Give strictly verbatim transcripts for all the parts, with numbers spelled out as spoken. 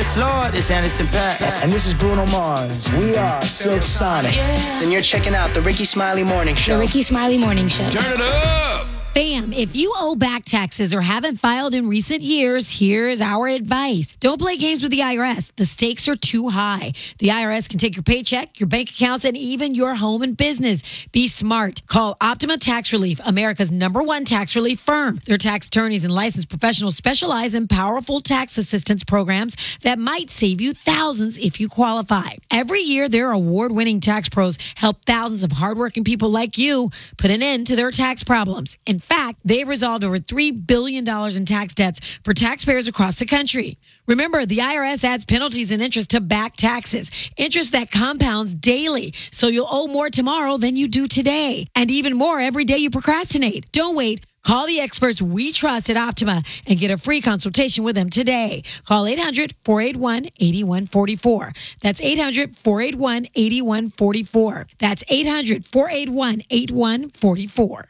Yes, Lord. It's Anderson .Paak. And this is Bruno Mars. We are Silk Sonic. Yeah. And you're checking out the Ricky Smiley Morning Show. The Ricky Smiley Morning Show. Turn it up. Bam, if you owe back taxes or haven't filed in recent years, here's our advice. Don't play games with the I R S. The stakes are too high. The I R S can take your paycheck, your bank accounts, and even your home and business. Be smart. Call Optima Tax Relief, America's number one tax relief firm. Their tax attorneys and licensed professionals specialize in powerful tax assistance programs that might save you thousands if you qualify. Every year, their award-winning tax pros help thousands of hardworking people like you put an end to their tax problems. In fact, they've resolved over three billion dollars in tax debts for taxpayers across the country. Remember, the I R S adds penalties and interest to back taxes, interest that compounds daily, so you'll owe more tomorrow than you do today, and even more every day you procrastinate. Don't wait. Call the experts we trust at Optima and get a free consultation with them today. Call eight hundred, four eight one, eight one four four. That's eight hundred, four eight one, eight one four four. That's eight hundred, four eight one, eight one four four.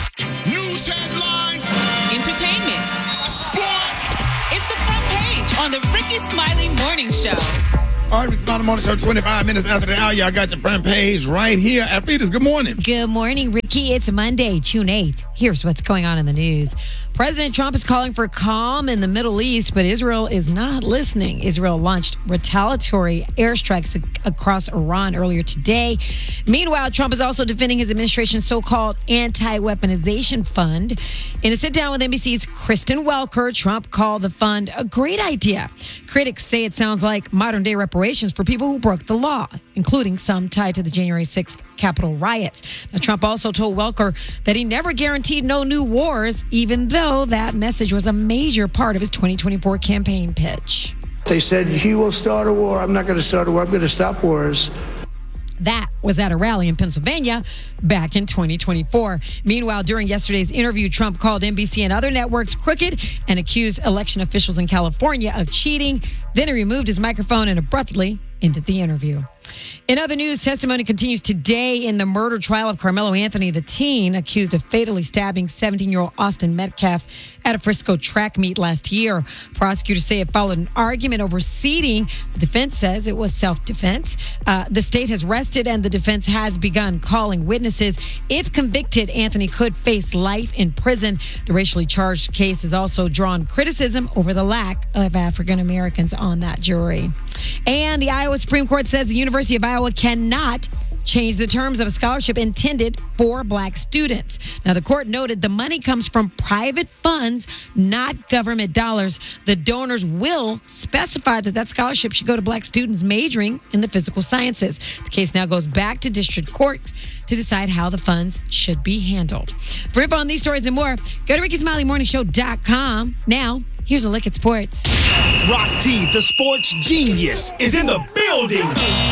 News headlines. Entertainment. Sports. It's the front page on the Ricky Smiley Morning Show. All right, Ricky Smiley Morning Show, twenty-five minutes after the hour. Y'all got your front page right here. Athletes, good morning. Good morning, Ricky. It's Monday, June eighth. Here's what's going on in the news. President Trump is calling for calm in the Middle East, but Israel is not listening. Israel launched retaliatory airstrikes ac- across Iran earlier today. Meanwhile, Trump is also defending his administration's so-called anti-weaponization fund. In a sit-down with N B C's Kristen Welker, Trump called the fund a great idea. Critics say it sounds like modern-day reparations for people who broke the law, including some tied to the January sixth Capitol riots. Now, Trump also told Welker that he never guaranteed no new wars, even though that message was a major part of his twenty twenty-four campaign pitch. They said, he will start a war. I'm not going to start a war. I'm going to stop wars. That was at a rally in Pennsylvania back in twenty twenty-four. Meanwhile, during yesterday's interview, Trump called N B C and other networks crooked and accused election officials in California of cheating. Then he removed his microphone and abruptly ended the interview. In other news, testimony continues today in the murder trial of Carmelo Anthony, the teen accused of fatally stabbing seventeen-year-old Austin Metcalf at a Frisco track meet last year. Prosecutors say it followed an argument over seating. The defense says it was self-defense. Uh, the state has rested and the defense has begun calling witnesses. If convicted, Anthony could face life in prison. The racially charged case has also drawn criticism over the lack of African Americans on that jury. And the Iowa Supreme Court says the University of Iowa cannot change the terms of a scholarship intended for black students. Now, the court noted the money comes from private funds, not government dollars. The donors will specify that that scholarship should go to black students majoring in the physical sciences. The case now goes back to district court to decide how the funds should be handled. For info on these stories and more, go to ricky smiley morning show dot com. Now, here's a look at sports. Rock T, the sports genius, is in the building.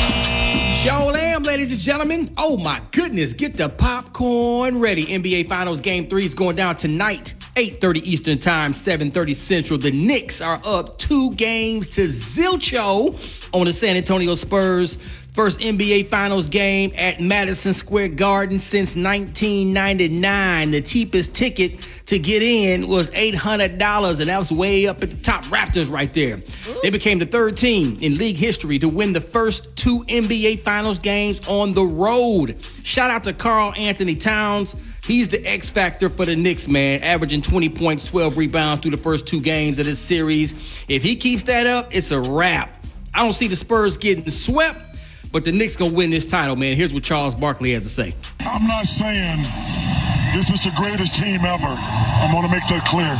Show am, ladies and gentlemen. Oh my goodness, get the popcorn ready. N B A Finals Game three is going down tonight, eight thirty Eastern Time, seven thirty Central. The Knicks are up two games to zilcho on the San Antonio Spurs. First N B A Finals game at Madison Square Garden since nineteen ninety-nine. The cheapest ticket to get in was eight hundred dollars, and that was way up at the top. Raptors right there. Ooh. They became the third team in league history to win the first two N B A Finals games on the road. Shout out to Karl Anthony Towns. He's the X factor for the Knicks, man, averaging twenty points, twelve rebounds through the first two games of this series. If he keeps that up, it's a wrap. I don't see the Spurs getting swept, but the Knicks gonna win this title, man. Here's what Charles Barkley has to say. I'm not saying this is the greatest team ever. I'm gonna make that clear.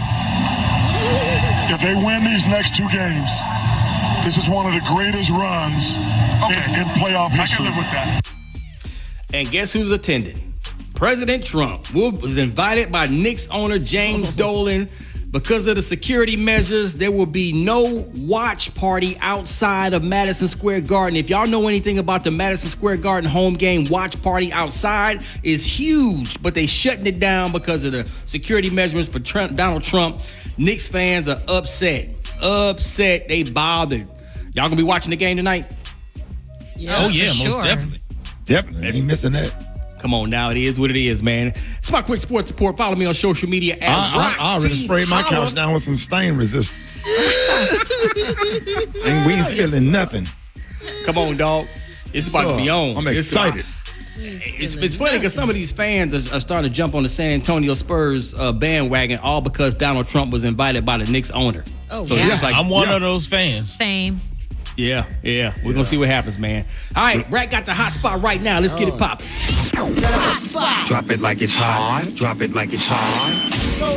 If they win these next two games, this is one of the greatest runs okay. in, in playoff history. I can live with that. And guess who's attending? President Trump was invited by Knicks owner James Dolan. Because of the security measures, there will be no watch party outside of Madison Square Garden. If y'all know anything about the Madison Square Garden home game, watch party outside is huge, but they shutting it down because of the security measurements for Trump, Donald Trump. Knicks fans are upset. Upset. They bothered. Y'all gonna be watching the game tonight? Yeah, oh, yeah, most sure. definitely. Definitely. Ain't missing that. Come on now, it is what it is, man. It's my quick sports report. Follow me on social media at I, I, I already Rock T sprayed my Holla. couch down with some stain resistant. And we ain't spilling nothing. Come on, dog. It's about So, to be on. I'm It's excited. It's, it's funny because some of these fans are, are starting to jump on the San Antonio Spurs uh, bandwagon all because Donald Trump was invited by the Knicks owner. Oh, so yeah. it's like, I'm one Yeah. of those fans. Same. yeah, yeah. We're going to see what happens, man. All right, Brad got the hot spot right now. Let's get it popping. Drop it like it's hot. Drop it like it's hot.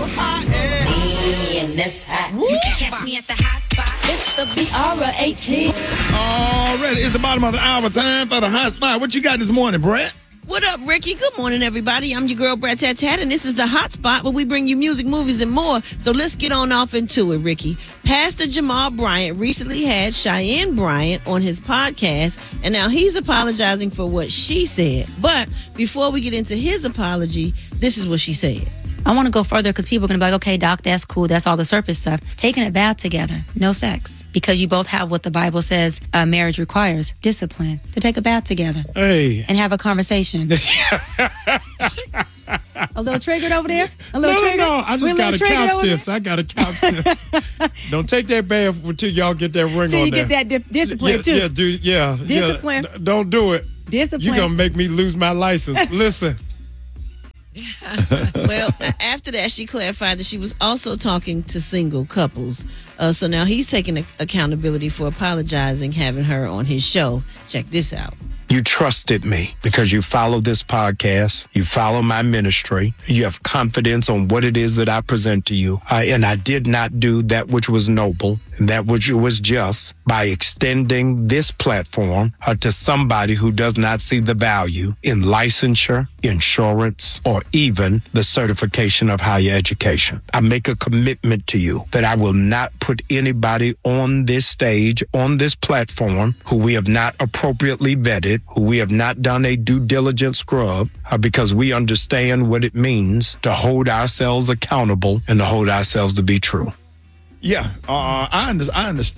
You can catch me at the hot spot. It's the B R eighteen. Already, it's the bottom of the hour. Time for the hot spot. What you got this morning, Brett? What up, Ricky? Good morning, everybody. I'm your girl, Brett Tat Tat, and this is the Hot Spot where we bring you music, movies, and more. So let's get on off into it, Ricky. Pastor Jamal Bryant recently had Cheyenne Bryant on his podcast, and now he's apologizing for what she said. But before we get into his apology, this is what she said. I want to go further because people are going to be like, okay, Doc, that's cool. That's all the surface stuff. Taking a bath together, no sex. Because you both have what the Bible says uh, marriage requires, discipline, to take a bath together. Hey. And have a conversation. A little triggered over there? A little No, triggered? no, I We a just little got to triggered couch over this. I got to couch this. Don't take that bath until y'all get that ring Till on you there. get that di- discipline, yeah, too. Yeah, dude, yeah. Discipline. Yeah. Don't do it. Discipline. You're going to make me lose my license. Listen. Well, a- after that, she clarified that she was also talking to single couples. Uh, so now he's taking a- accountability for apologizing, having her on his show. Check this out. You trusted me because you follow this podcast. You follow my ministry. You have confidence on what it is that I present to you. I, and I did not do that which was noble and that which was just by extending this platform uh, to somebody who does not see the value in licensure, insurance, or even the certification of higher education. I make a commitment to you that I will not put anybody on this stage, on this platform, who we have not appropriately vetted, who we have not done a due diligence scrub, uh, because we understand what it means to hold ourselves accountable and to hold ourselves to be true. Yeah, uh, I, under, I understand.